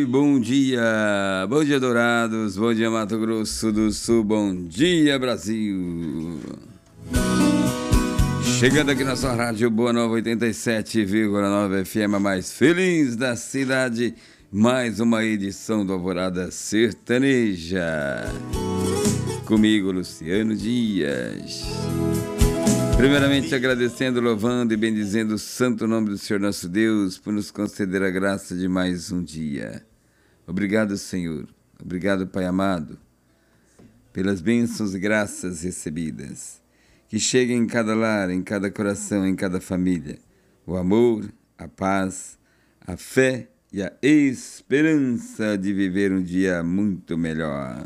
bom dia Dourados, bom dia Mato Grosso do Sul, bom dia Brasil. Chegando aqui na sua rádio Boa Nova 87,9 FM, a mais feliz da cidade, mais uma edição do Alvorada Sertaneja. Comigo, Luciano Dias. Primeiramente agradecendo, louvando e bendizendo o santo nome do Senhor nosso Deus por nos conceder a graça de mais um dia. Obrigado, Senhor. Obrigado, Pai amado, pelas bênçãos e graças recebidas. Que cheguem em cada lar, em cada coração, em cada família, o amor, a paz, a fé e a esperança de viver um dia muito melhor.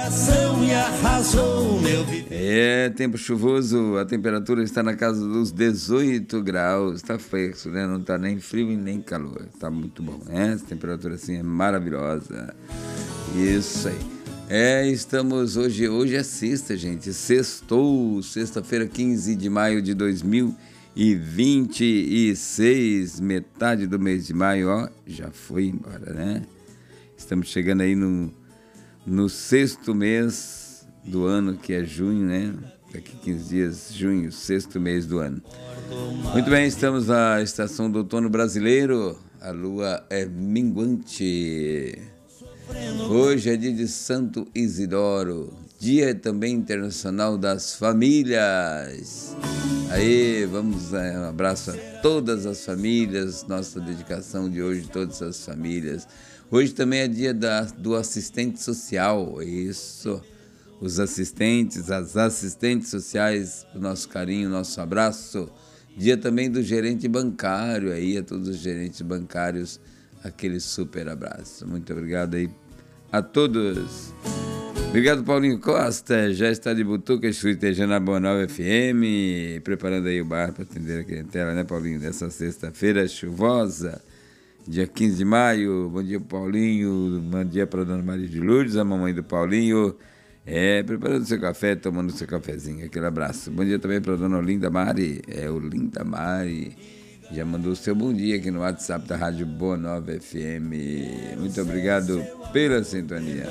É tempo chuvoso, a temperatura está na casa dos 18 graus, está fresco, né? Não está nem frio e nem calor, está muito bom, né? Essa temperatura assim é maravilhosa. Isso aí. Estamos hoje é sexta, gente, sextou, sexta-feira, 15 de maio de 2026, metade do mês de maio, ó, já foi embora, né? Estamos chegando aí no sexto mês do ano, que é junho, né? Daqui 15 dias, junho, sexto mês do ano. Muito bem, estamos na estação do outono brasileiro, a lua é minguante. Hoje é dia de Santo Isidoro, dia também internacional das famílias. Aí, vamos, um abraço a todas as famílias, nossa dedicação de hoje, todas as famílias. Hoje também é dia do assistente social, isso, os assistentes, as assistentes sociais, o nosso carinho, o nosso abraço. Dia também do gerente bancário, aí a todos os gerentes bancários, aquele super abraço. Muito obrigado aí a todos. Obrigado, Paulinho Costa, já está de butuca, escutejando na Boa Nova FM, preparando aí o bar para atender a clientela, né, Paulinho, dessa sexta-feira chuvosa, dia 15 de maio. Bom dia, Paulinho, bom dia para a dona Maria de Lourdes, a mamãe do Paulinho, preparando seu café, tomando seu cafezinho, aquele abraço. Bom dia também para a dona Olinda Mari, Olinda Mari, já mandou o seu bom dia aqui no WhatsApp da Rádio Boa Nova FM. Muito obrigado pela sintonia.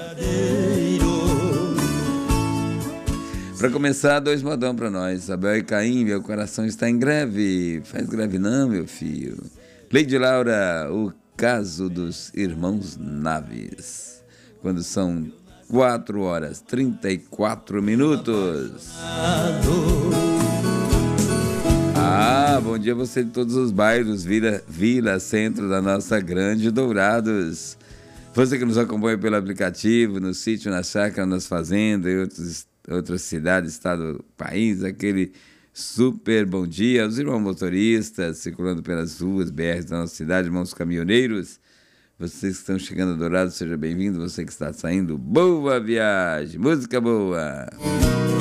Para começar, 2 modão para nós. Abel e Caim, meu coração está em greve. Faz greve não, meu filho. Leide Laura, o caso dos irmãos Naves. Quando são 4h34. Bom dia a você de todos os bairros, Vila Centro da nossa grande Dourados. Você que nos acompanha pelo aplicativo, no sítio, na chácara, nas fazendas e outras cidades, estado, país, aquele super bom dia aos irmãos motoristas circulando pelas ruas, BRs da nossa cidade, irmãos caminhoneiros. Vocês que estão chegando a Dourados, seja bem-vindo. Você que está saindo, boa viagem, música boa.